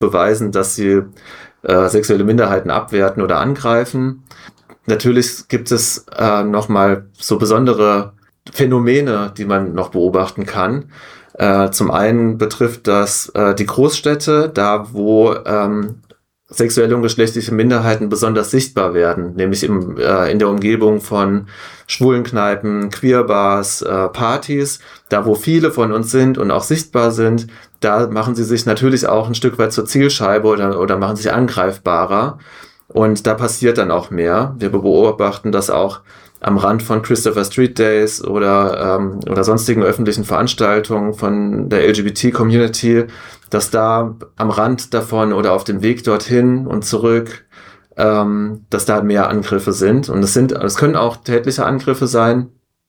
beweisen, dass sie sexuelle Minderheiten abwerten oder angreifen. Natürlich gibt es nochmal so besondere Phänomene, die man noch beobachten kann. Zum einen betrifft das die Großstädte, da wo sexuelle und geschlechtliche Minderheiten besonders sichtbar werden, nämlich in der Umgebung von Schwulenkneipen, Queerbars, Partys, da wo viele von uns sind und auch sichtbar sind, da machen sie sich natürlich auch ein Stück weit zur Zielscheibe oder machen sich angreifbarer, und da passiert dann auch mehr. Wir beobachten das auch am Rand von Christopher Street Days oder sonstigen öffentlichen Veranstaltungen von der LGBT-Community, dass da am Rand davon oder auf dem Weg dorthin und zurück, dass da mehr Angriffe sind. Und es können auch tätliche Angriffe sein,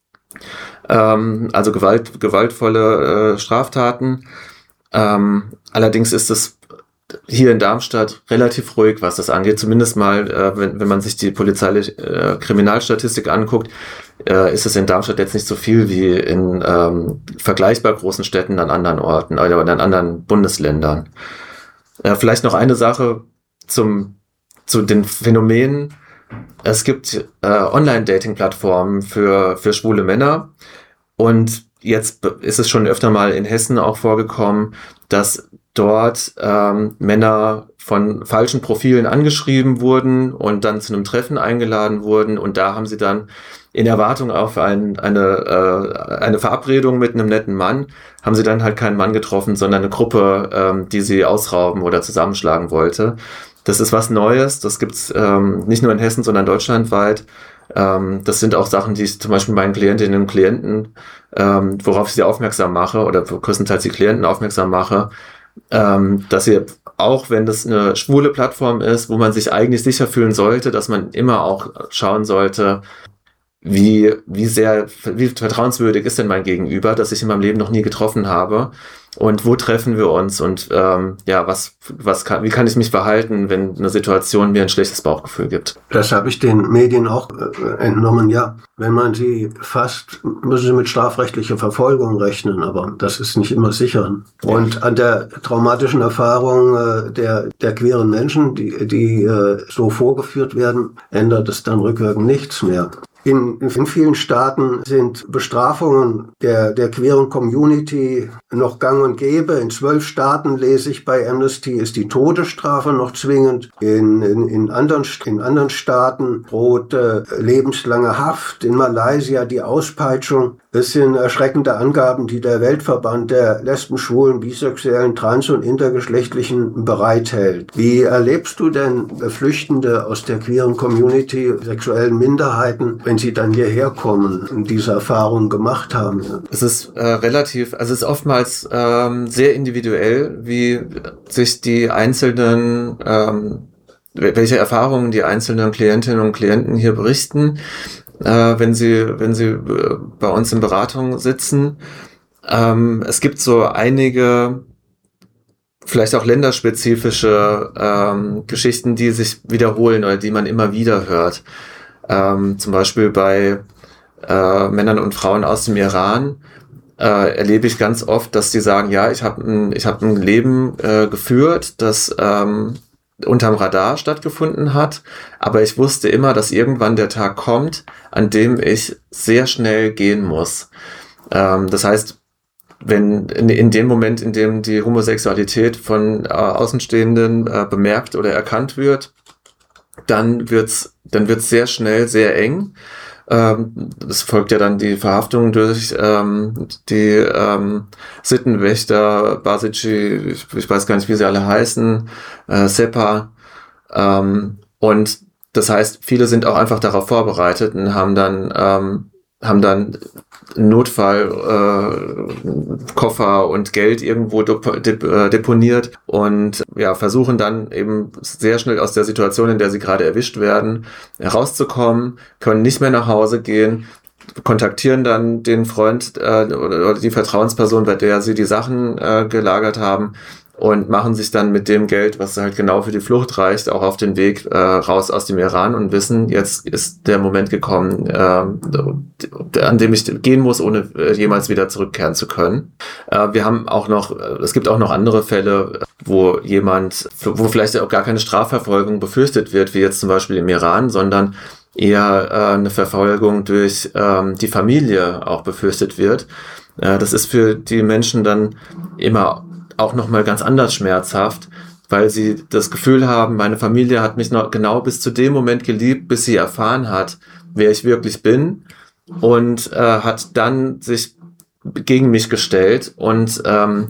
also gewaltvolle Straftaten. Allerdings ist es hier in Darmstadt relativ ruhig, was das angeht. Zumindest mal, wenn man sich die polizeiliche Kriminalstatistik anguckt, ist es in Darmstadt jetzt nicht so viel wie in vergleichbar großen Städten an anderen Orten oder in anderen Bundesländern. Vielleicht noch eine Sache zu den Phänomenen. Es gibt Online-Dating-Plattformen für schwule Männer, und jetzt ist es schon öfter mal in Hessen auch vorgekommen, dass dort Männer von falschen Profilen angeschrieben wurden und dann zu einem Treffen eingeladen wurden, und da haben sie dann in Erwartung auf eine Verabredung mit einem netten Mann, haben sie dann halt keinen Mann getroffen, sondern eine Gruppe, die sie ausrauben oder zusammenschlagen wollte. Das ist was Neues, das gibt's nicht nur in Hessen, sondern deutschlandweit. Das sind auch Sachen, die ich zum Beispiel meinen Klientinnen und Klienten, worauf ich sie aufmerksam mache oder größtenteils die Klienten aufmerksam mache, dass sie, auch wenn das eine schwule Plattform ist, wo man sich eigentlich sicher fühlen sollte, dass man immer auch schauen sollte, wie vertrauenswürdig ist denn mein Gegenüber, das ich in meinem Leben noch nie getroffen habe, und wo treffen wir uns, und wie kann ich mich verhalten, wenn eine Situation mir ein schlechtes Bauchgefühl gibt. Das habe ich den Medien auch entnommen, ja. Wenn man sie fasst, müssen sie mit strafrechtlicher Verfolgung rechnen, aber das ist nicht immer sicher. Und an der traumatischen Erfahrung der queeren Menschen, die so vorgeführt werden, ändert es dann rückwirkend nichts mehr. In vielen Staaten sind Bestrafungen der queeren Community noch gang und gäbe. In 12 Staaten, lese ich bei Amnesty, ist die Todesstrafe noch zwingend. In anderen Staaten droht lebenslange Haft. In Malaysia die Auspeitschung. Das sind erschreckende Angaben, die der Weltverband der Lesben, Schwulen, Bisexuellen, Trans- und Intergeschlechtlichen bereithält. Wie erlebst du denn Flüchtende aus der queeren Community, sexuellen Minderheiten, wenn sie dann hierher kommen und diese Erfahrungen gemacht haben? Es ist es ist oftmals sehr individuell, wie sich die einzelnen, welche Erfahrungen die einzelnen Klientinnen und Klienten hier berichten, wenn sie bei uns in Beratung sitzen. Es gibt so einige, vielleicht auch länderspezifische Geschichten, die sich wiederholen oder die man immer wieder hört. Zum Beispiel bei Männern und Frauen aus dem Iran erlebe ich ganz oft, dass die sagen, ja, ich habe ein Leben geführt, das unterm Radar stattgefunden hat, aber ich wusste immer, dass irgendwann der Tag kommt, an dem ich sehr schnell gehen muss. Das heißt, wenn in dem Moment, in dem die Homosexualität von Außenstehenden bemerkt oder erkannt wird, dann wird's sehr schnell sehr eng. Es folgt ja dann die Verhaftung durch die Sittenwächter, Basici, ich weiß gar nicht, wie sie alle heißen, SEPA. Und das heißt, viele sind auch einfach darauf vorbereitet und haben dann Notfall Koffer und Geld irgendwo deponiert und ja, versuchen dann eben sehr schnell aus der Situation, in der sie gerade erwischt werden, herauszukommen, können nicht mehr nach Hause gehen, kontaktieren dann den Freund oder die Vertrauensperson, bei der sie die Sachen gelagert haben, und machen sich dann mit dem Geld, was halt genau für die Flucht reicht, auch auf den Weg raus aus dem Iran und wissen, jetzt ist der Moment gekommen, an dem ich gehen muss, ohne jemals wieder zurückkehren zu können. Wir haben auch noch, es gibt auch noch andere Fälle, wo vielleicht auch gar keine Strafverfolgung befürchtet wird, wie jetzt zum Beispiel im Iran, sondern eher eine Verfolgung durch die Familie auch befürchtet wird. Das ist für die Menschen dann immer auch nochmal ganz anders schmerzhaft, weil sie das Gefühl haben, meine Familie hat mich noch genau bis zu dem Moment geliebt, bis sie erfahren hat, wer ich wirklich bin, und hat dann sich gegen mich gestellt. Und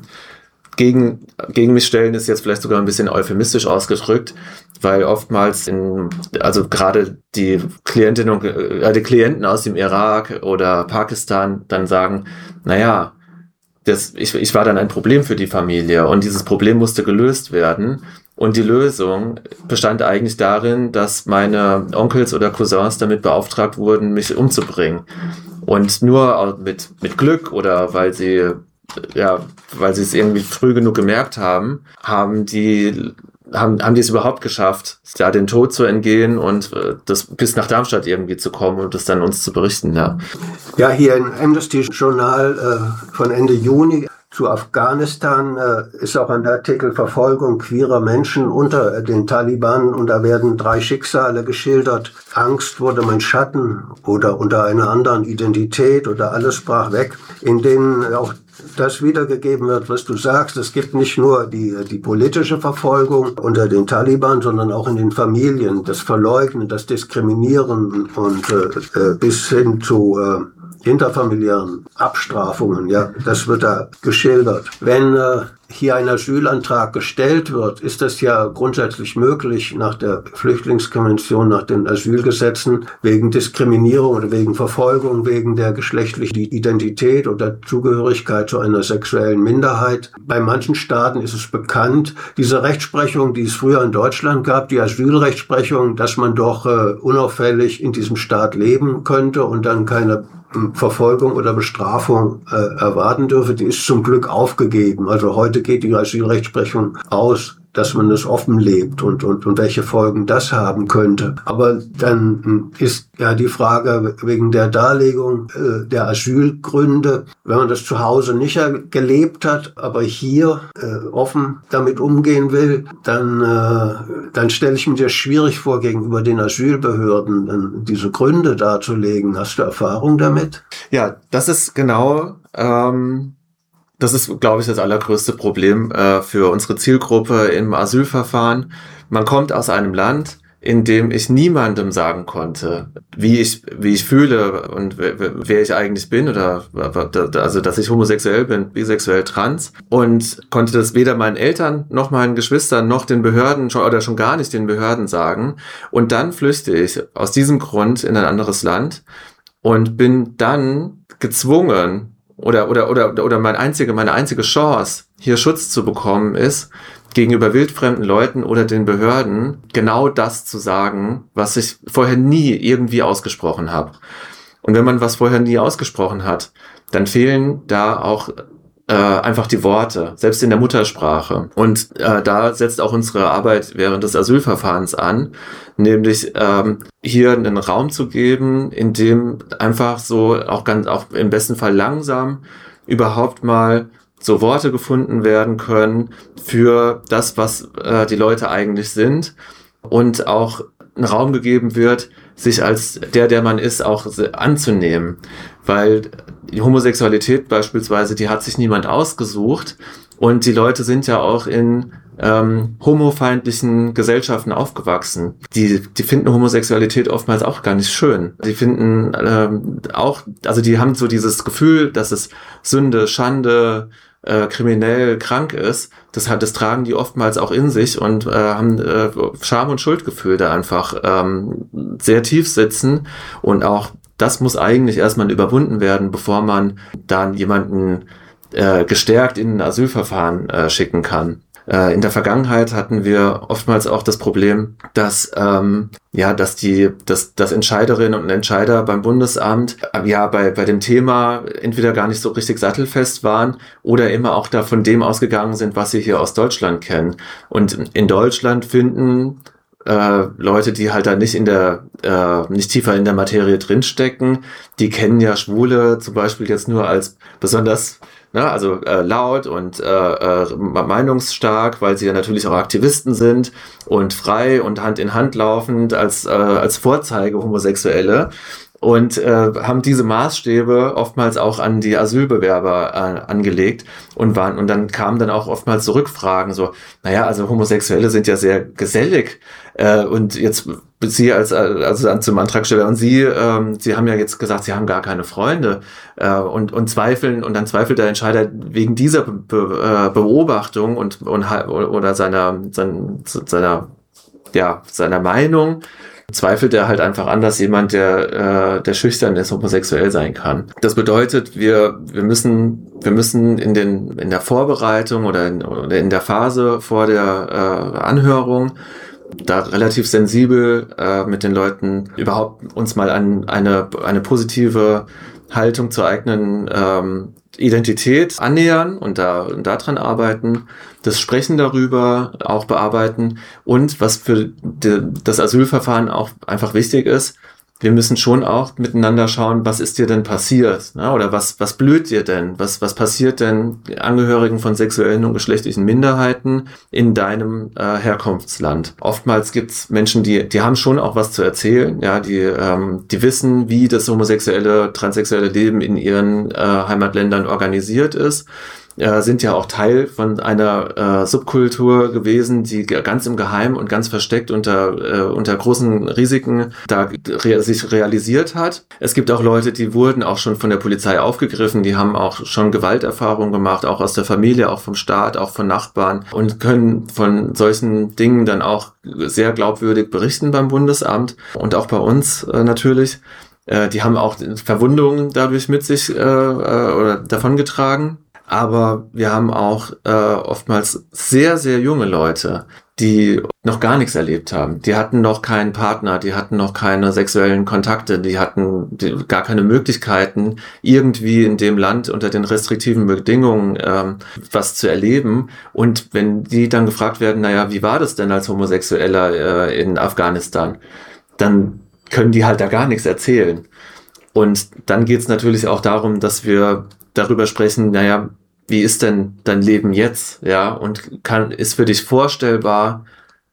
gegen mich stellen ist jetzt vielleicht sogar ein bisschen euphemistisch ausgedrückt, weil oftmals also gerade die Klientinnen und die Klienten aus dem Irak oder Pakistan dann sagen, naja, ich war dann ein Problem für die Familie und dieses Problem musste gelöst werden. Und die Lösung bestand eigentlich darin, dass meine Onkels oder Cousins damit beauftragt wurden, mich umzubringen. Und nur mit Glück oder weil sie es irgendwie früh genug gemerkt haben, haben die es überhaupt geschafft, da den Tod zu entgehen und das bis nach Darmstadt irgendwie zu kommen und das dann uns zu berichten. Ja, hier im Amnesty-Journal von Ende Juni zu Afghanistan ist auch ein Artikel Verfolgung queerer Menschen unter den Taliban, und da werden 3 Schicksale geschildert. Angst wurde mein Schatten oder unter einer anderen Identität oder alles brach weg, in denen auch das wiedergegeben wird, was du sagst. Es gibt nicht nur die politische Verfolgung unter den Taliban, sondern auch in den Familien, das Verleugnen, das Diskriminieren und bis hin zu interfamiliären Abstrafungen, ja, das wird da geschildert. Wenn hier ein Asylantrag gestellt wird, ist das ja grundsätzlich möglich nach der Flüchtlingskonvention, nach den Asylgesetzen, wegen Diskriminierung oder wegen Verfolgung, wegen der geschlechtlichen Identität oder Zugehörigkeit zu einer sexuellen Minderheit. Bei manchen Staaten ist es bekannt, diese Rechtsprechung, die es früher in Deutschland gab, die Asylrechtsprechung, dass man doch unauffällig in diesem Staat leben könnte und dann keine Verfolgung oder Bestrafung erwarten dürfe, die ist zum Glück aufgegeben. Also heute geht die Asylrechtsprechung aus, dass man es offen lebt und welche Folgen das haben könnte. Aber dann ist ja die Frage wegen der Darlegung der Asylgründe, wenn man das zu Hause nicht gelebt hat, aber hier offen damit umgehen will, dann stelle ich mir das schwierig vor, gegenüber den Asylbehörden diese Gründe darzulegen. Hast du Erfahrung damit? Ja, das ist genau... Das ist, glaube ich, das allergrößte Problem für unsere Zielgruppe im Asylverfahren. Man kommt aus einem Land, in dem ich niemandem sagen konnte, wie ich fühle und wer ich eigentlich bin oder also dass ich homosexuell bin, bisexuell, trans, und konnte das weder meinen Eltern noch meinen Geschwistern noch den Behörden oder schon gar nicht den Behörden sagen. Und dann flüchte ich aus diesem Grund in ein anderes Land und bin dann gezwungen, oder meine einzige Chance, hier Schutz zu bekommen, ist, gegenüber wildfremden Leuten oder den Behörden genau das zu sagen, was ich vorher nie irgendwie ausgesprochen habe. Und wenn man was vorher nie ausgesprochen hat, dann fehlen da auch einfach die Worte, selbst in der Muttersprache. Und da setzt auch unsere Arbeit während des Asylverfahrens an, nämlich hier einen Raum zu geben, in dem einfach so auch im besten Fall langsam überhaupt mal so Worte gefunden werden können für das, was die Leute eigentlich sind, und auch ein Raum gegeben wird, sich als der man ist, auch anzunehmen. Weil die Homosexualität beispielsweise, die hat sich niemand ausgesucht, und die Leute sind ja auch in homofeindlichen Gesellschaften aufgewachsen. Die finden Homosexualität oftmals auch gar nicht schön. Die finden die haben so dieses Gefühl, dass es Sünde, Schande, kriminell, krank ist. Das tragen die oftmals auch in sich und haben Scham- und Schuldgefühl da einfach sehr tief sitzen, und auch das muss eigentlich erstmal überwunden werden, bevor man dann jemanden gestärkt in ein Asylverfahren schicken kann. In der Vergangenheit hatten wir oftmals auch das Problem, dass dass Entscheiderinnen und Entscheider beim Bundesamt bei dem Thema entweder gar nicht so richtig sattelfest waren oder immer auch da von dem ausgegangen sind, was sie hier aus Deutschland kennen. Und in Deutschland finden Leute, die halt da nicht nicht tiefer in der Materie drinstecken, die kennen ja Schwule zum Beispiel jetzt nur als besonders laut und meinungsstark, weil sie ja natürlich auch Aktivisten sind und frei und Hand in Hand laufend als Vorzeige Homosexuelle und haben diese Maßstäbe oftmals auch an die Asylbewerber angelegt und dann kamen dann auch oftmals so Rückfragen, so, also Homosexuelle sind ja sehr gesellig und jetzt Sie zum Antragsteller und Sie haben ja jetzt gesagt, Sie haben gar keine Freunde und zweifeln und dann zweifelt der Entscheider wegen dieser Beobachtung oder seiner Meinung, zweifelt er halt einfach an, dass jemand, der schüchtern ist, homosexuell sein kann. Das bedeutet, wir müssen in der Vorbereitung oder in der Phase vor der Anhörung da relativ sensibel mit den Leuten überhaupt uns mal an eine positive Haltung zur eigenen Identität annähern und daran arbeiten, das Sprechen darüber auch bearbeiten und was für das Asylverfahren auch einfach wichtig ist, wir müssen schon auch miteinander schauen, was ist dir denn passiert, ne? Oder was blüht dir denn? Was passiert denn Angehörigen von sexuellen und geschlechtlichen Minderheiten in deinem Herkunftsland? Oftmals gibt's Menschen, die haben schon auch was zu erzählen, ja, die wissen, wie das homosexuelle, transsexuelle Leben in ihren Heimatländern organisiert ist. Sind ja auch Teil von einer Subkultur gewesen, die ganz im Geheimen und ganz versteckt unter großen Risiken sich realisiert hat. Es gibt auch Leute, die wurden auch schon von der Polizei aufgegriffen, die haben auch schon Gewalterfahrungen gemacht, auch aus der Familie, auch vom Staat, auch von Nachbarn und können von solchen Dingen dann auch sehr glaubwürdig berichten beim Bundesamt und auch bei uns natürlich. Die haben auch Verwundungen dadurch mit sich oder davongetragen. Aber wir haben auch oftmals sehr, sehr junge Leute, die noch gar nichts erlebt haben. Die hatten noch keinen Partner, die hatten noch keine sexuellen Kontakte, die hatten gar keine Möglichkeiten, irgendwie in dem Land unter den restriktiven Bedingungen was zu erleben. Und wenn die dann gefragt werden, wie war das denn als Homosexueller in Afghanistan, dann können die halt da gar nichts erzählen. Und dann geht's natürlich auch darum, dass wir darüber sprechen, wie ist denn dein Leben jetzt, ja, und ist für dich vorstellbar,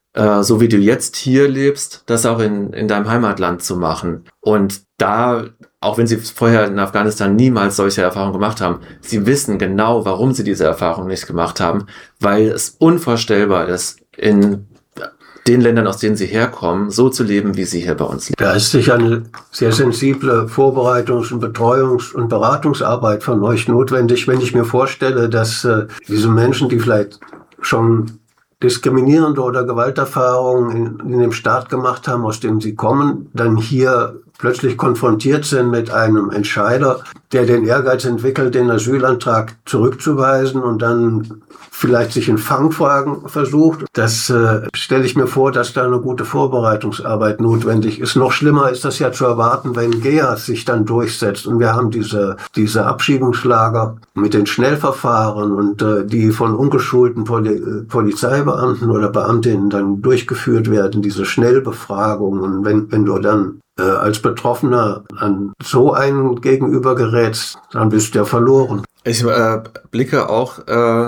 so wie du jetzt hier lebst, das auch in deinem Heimatland zu machen. Und da, auch wenn sie vorher in Afghanistan niemals solche Erfahrungen gemacht haben, sie wissen genau, warum sie diese Erfahrung nicht gemacht haben, weil es unvorstellbar ist, in den Ländern, aus denen sie herkommen, so zu leben, wie sie hier bei uns leben. Da ist sicher eine sehr sensible Vorbereitungs- und Betreuungs- und Beratungsarbeit von euch notwendig, wenn ich mir vorstelle, dass diese Menschen, die vielleicht schon diskriminierende oder Gewalterfahrungen in dem Staat gemacht haben, aus dem sie kommen, dann hier plötzlich konfrontiert sind mit einem Entscheider, der den Ehrgeiz entwickelt, den Asylantrag zurückzuweisen und dann vielleicht sich in Fangfragen versucht. Das stelle ich mir vor, dass da eine gute Vorbereitungsarbeit notwendig ist. Noch schlimmer ist das ja zu erwarten, wenn GEAS sich dann durchsetzt. Und wir haben diese Abschiebungslager mit den Schnellverfahren und die von ungeschulten Polizeibeamten oder Beamtinnen dann durchgeführt werden, diese Schnellbefragungen. Und wenn du dann als Betroffener an so einen gegenüber gerätst, dann bist du ja verloren. Ich blicke auch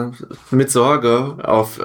mit Sorge auf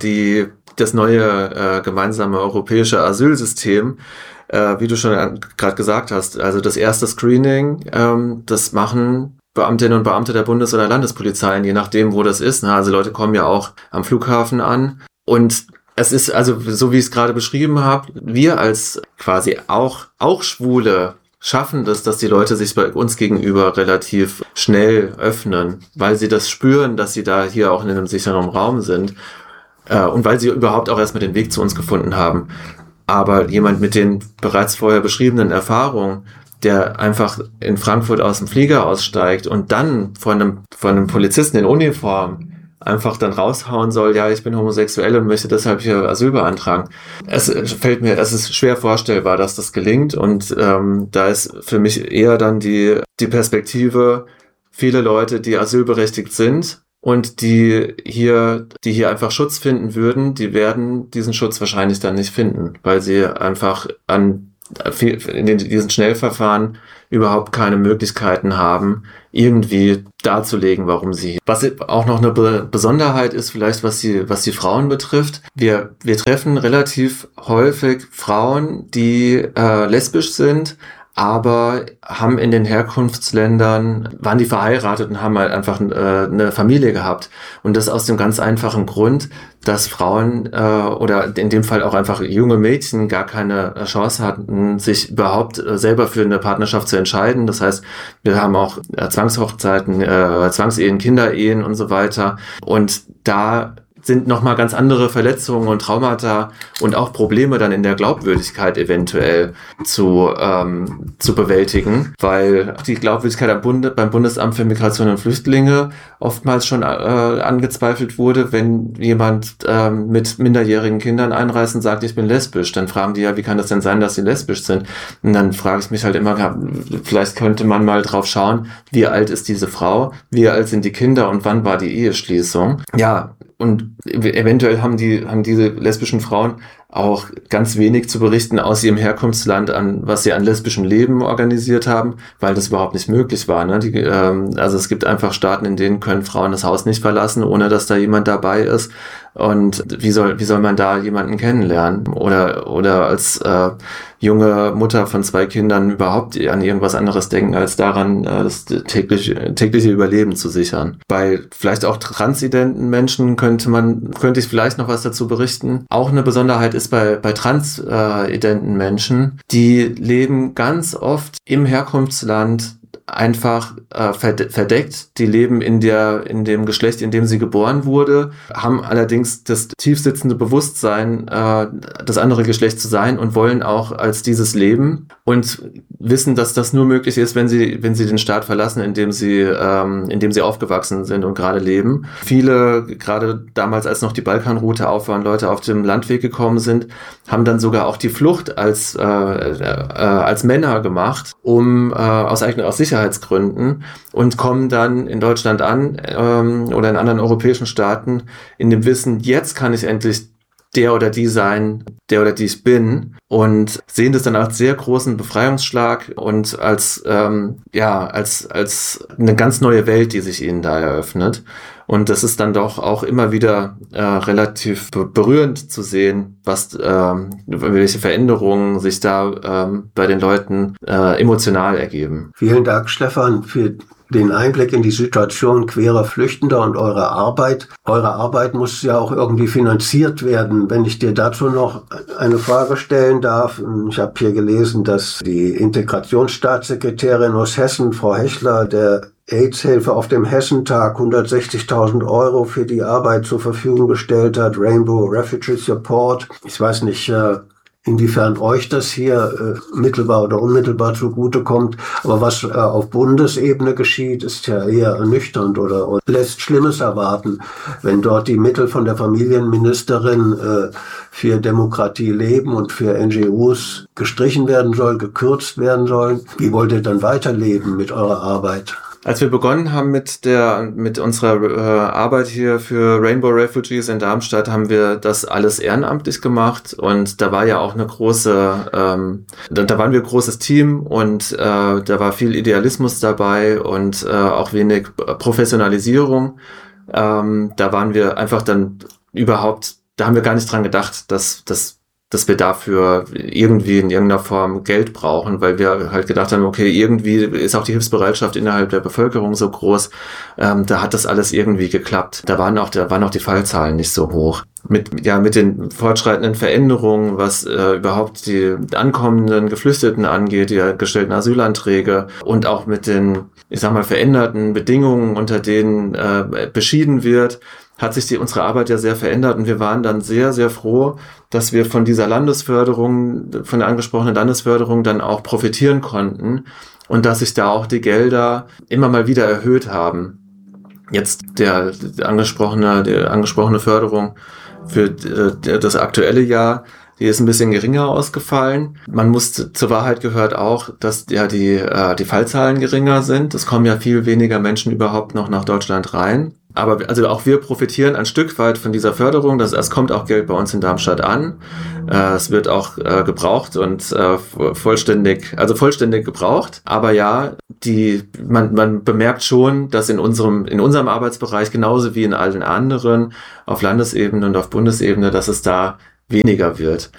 das neue gemeinsame europäische Asylsystem, wie du schon gerade gesagt hast. Also das erste Screening, das machen Beamtinnen und Beamte der Bundes- oder Landespolizeien, je nachdem, wo das ist. Also Leute kommen ja auch am Flughafen an und es ist also, so wie ich es gerade beschrieben habe, wir als quasi auch Schwule schaffen das, dass die Leute sich bei uns gegenüber relativ schnell öffnen, weil sie das spüren, dass sie da hier auch in einem sicheren Raum sind und weil sie überhaupt auch erstmal den Weg zu uns gefunden haben. Aber jemand mit den bereits vorher beschriebenen Erfahrungen, der einfach in Frankfurt aus dem Flieger aussteigt und dann von einem Polizisten in Uniform einfach dann raushauen soll, ja, ich bin homosexuell und möchte deshalb hier Asyl beantragen. Es ist schwer vorstellbar, dass das gelingt, und da ist für mich eher dann die Perspektive, viele Leute, die asylberechtigt sind und die hier einfach Schutz finden würden, die werden diesen Schutz wahrscheinlich dann nicht finden, weil sie einfach in diesen Schnellverfahren überhaupt keine Möglichkeiten haben, irgendwie darzulegen, warum sie. Was auch noch eine Besonderheit ist, vielleicht was die Frauen betrifft. Wir treffen relativ häufig Frauen, die lesbisch sind, aber haben in den Herkunftsländern, waren die verheiratet und haben halt einfach eine Familie gehabt. Und das aus dem ganz einfachen Grund, dass Frauen oder in dem Fall auch einfach junge Mädchen gar keine Chance hatten, sich überhaupt selber für eine Partnerschaft zu entscheiden. Das heißt, wir haben auch Zwangshochzeiten, Zwangsehen, Kinderehen und so weiter. Und da sind nochmal ganz andere Verletzungen und Traumata und auch Probleme dann in der Glaubwürdigkeit eventuell zu bewältigen, weil die Glaubwürdigkeit beim Bundesamt für Migration und Flüchtlinge oftmals schon angezweifelt wurde, wenn jemand mit minderjährigen Kindern einreist und sagt, ich bin lesbisch, dann fragen die ja, wie kann das denn sein, dass sie lesbisch sind? Und dann frage ich mich halt immer, vielleicht könnte man mal drauf schauen, wie alt ist diese Frau, wie alt sind die Kinder und wann war die Eheschließung? Ja, und eventuell haben diese lesbischen Frauen auch ganz wenig zu berichten aus ihrem Herkunftsland, was sie an lesbischem Leben organisiert haben, weil das überhaupt nicht möglich war. Ne? Also es gibt einfach Staaten, in denen können Frauen das Haus nicht verlassen, ohne dass da jemand dabei ist. Und wie soll man da jemanden kennenlernen? Oder als junge Mutter von 2 Kindern überhaupt an irgendwas anderes denken, als daran, das tägliche Überleben zu sichern. Bei vielleicht auch transidenten Menschen könnte ich vielleicht noch was dazu berichten. Auch eine Besonderheit ist bei transidenten Menschen, die leben ganz oft im Herkunftsland einfach verdeckt. Die leben in dem Geschlecht, in dem sie geboren wurde, haben allerdings das tiefsitzende Bewusstsein, das andere Geschlecht zu sein, und wollen auch als dieses leben und wissen, dass das nur möglich ist, wenn sie den Staat verlassen, in dem sie aufgewachsen sind und gerade leben. Viele, gerade damals, als noch die Balkanroute auf war und Leute auf dem Landweg gekommen sind, haben dann sogar auch die Flucht als Männer gemacht, aus Sicherheitsgründen, und kommen dann in Deutschland an oder in anderen europäischen Staaten in dem Wissen, jetzt kann ich endlich der oder die sein, der oder die ich bin, und sehen das dann als sehr großen Befreiungsschlag und als eine ganz neue Welt, die sich ihnen da eröffnet. Und das ist dann doch auch immer wieder relativ berührend zu sehen, welche Veränderungen sich da bei den Leuten emotional ergeben. Vielen Dank, Stefan, für den Einblick in die Situation queerer Flüchtender und eure Arbeit. Eure Arbeit muss ja auch irgendwie finanziert werden. Wenn ich dir dazu noch eine Frage stellen darf. Ich habe hier gelesen, dass die Integrationsstaatssekretärin aus Hessen, Frau Hechler, der AIDS-Hilfe auf dem Hessentag 160.000 € für die Arbeit zur Verfügung gestellt hat. Rainbow Refugee Support. Ich weiß nicht, inwiefern euch das hier mittelbar oder unmittelbar zugutekommt. Aber was auf Bundesebene geschieht, ist ja eher ernüchternd oder lässt Schlimmes erwarten. Wenn dort die Mittel von der Familienministerin für Demokratie leben und für NGOs gestrichen werden soll, gekürzt werden sollen, wie wollt ihr dann weiterleben mit eurer Arbeit? Als wir begonnen haben mit unserer Arbeit hier für Rainbow Refugees in Darmstadt, haben wir das alles ehrenamtlich gemacht, und da war ja auch da waren wir ein großes Team, und da war viel Idealismus dabei und auch wenig Professionalisierung. Da waren wir einfach da haben wir gar nicht dran gedacht, dass wir dafür irgendwie in irgendeiner Form Geld brauchen, weil wir halt gedacht haben, okay, irgendwie ist auch die Hilfsbereitschaft innerhalb der Bevölkerung so groß, da hat das alles irgendwie geklappt. Da waren auch die Fallzahlen nicht so hoch. Mit den fortschreitenden Veränderungen, was überhaupt die ankommenden Geflüchteten angeht, die gestellten Asylanträge, und auch mit den, veränderten Bedingungen, unter denen beschieden wird, hat sich unsere Arbeit ja sehr verändert, und wir waren dann sehr, sehr froh, dass wir von dieser Landesförderung, von der angesprochenen Landesförderung dann auch profitieren konnten und dass sich da auch die Gelder immer mal wieder erhöht haben. Jetzt die angesprochene Förderung für das aktuelle Jahr, die ist ein bisschen geringer ausgefallen. Man muss, zur Wahrheit gehört auch, dass ja die Fallzahlen geringer sind. Es kommen ja viel weniger Menschen überhaupt noch nach Deutschland rein. Aber also auch wir profitieren ein Stück weit von dieser Förderung. Es kommt auch Geld bei uns in Darmstadt an. Es wird auch gebraucht und vollständig gebraucht. Aber ja, man bemerkt schon, dass in unserem Arbeitsbereich genauso wie in allen anderen auf Landesebene und auf Bundesebene, dass es da weniger wird.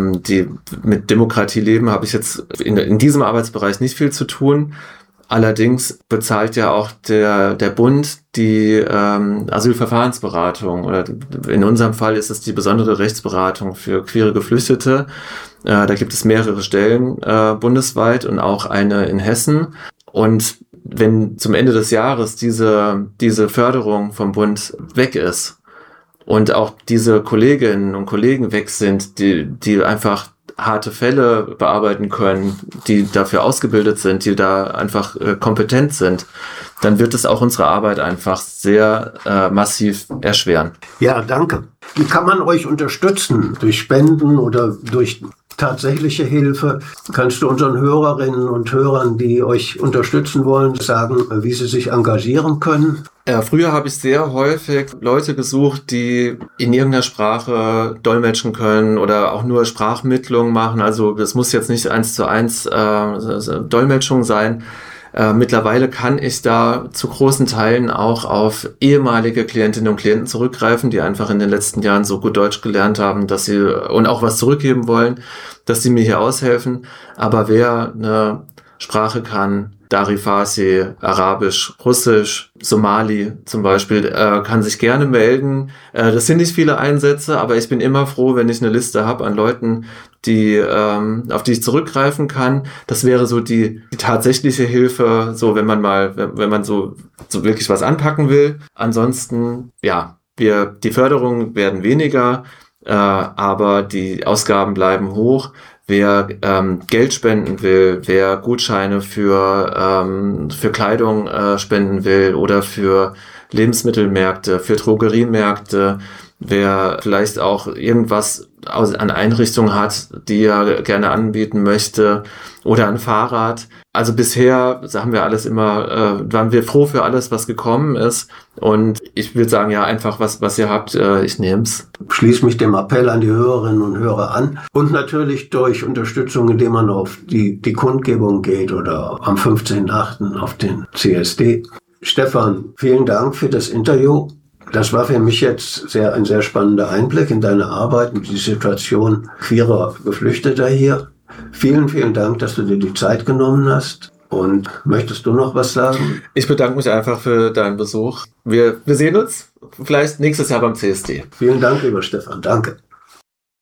Mit Demokratie leben habe ich jetzt in diesem Arbeitsbereich nicht viel zu tun. Allerdings bezahlt ja auch der Bund die Asylverfahrensberatung, oder in unserem Fall ist es die besondere Rechtsberatung für queere Geflüchtete. Da gibt es mehrere Stellen bundesweit und auch eine in Hessen. Und wenn zum Ende des Jahres diese Förderung vom Bund weg ist und auch diese Kolleginnen und Kollegen weg sind, die einfach harte Fälle bearbeiten können, die dafür ausgebildet sind, die da einfach kompetent sind, dann wird es auch unsere Arbeit einfach sehr massiv erschweren. Ja, danke. Wie kann man euch unterstützen? Durch Spenden oder durch tatsächliche Hilfe? Kannst du unseren Hörerinnen und Hörern, die euch unterstützen wollen, sagen, wie sie sich engagieren können? Früher habe ich sehr häufig Leute gesucht, die in irgendeiner Sprache dolmetschen können oder auch nur Sprachmittlung machen. Also das muss jetzt nicht 1:1 Dolmetschung sein. Mittlerweile kann ich da zu großen Teilen auch auf ehemalige Klientinnen und Klienten zurückgreifen, die einfach in den letzten Jahren so gut Deutsch gelernt haben, dass sie und auch was zurückgeben wollen, dass sie mir hier aushelfen. Aber wer eine Sprache kann, Dari Farsi, Arabisch, Russisch, Somali zum Beispiel, kann sich gerne melden. Das sind nicht viele Einsätze, aber ich bin immer froh, wenn ich eine Liste habe an Leuten, auf die ich zurückgreifen kann. Das wäre so die tatsächliche Hilfe, so wenn man so wirklich was anpacken will. Ansonsten, ja, die Förderungen werden weniger, aber die Ausgaben bleiben hoch. Wer Geld spenden will, wer Gutscheine für Kleidung spenden will oder für Lebensmittelmärkte, für Drogeriemärkte, wer vielleicht auch irgendwas an Einrichtungen hat, die er gerne anbieten möchte oder ein Fahrrad. Also bisher haben wir waren wir froh für alles, was gekommen ist. Und ich würde sagen, ja, einfach was ihr habt, ich nehme es. Schließe mich dem Appell an die Hörerinnen und Hörer an. Und natürlich durch Unterstützung, indem man auf die Kundgebung geht oder am 15.8. auf den CSD. Stefan, vielen Dank für das Interview. Das war für mich jetzt ein sehr spannender Einblick in deine Arbeit und die Situation queerer Geflüchteter hier. Vielen, vielen Dank, dass du dir die Zeit genommen hast. Und möchtest du noch was sagen? Ich bedanke mich einfach für deinen Besuch. Wir sehen uns vielleicht nächstes Jahr beim CSD. Vielen Dank, lieber Stefan. Danke.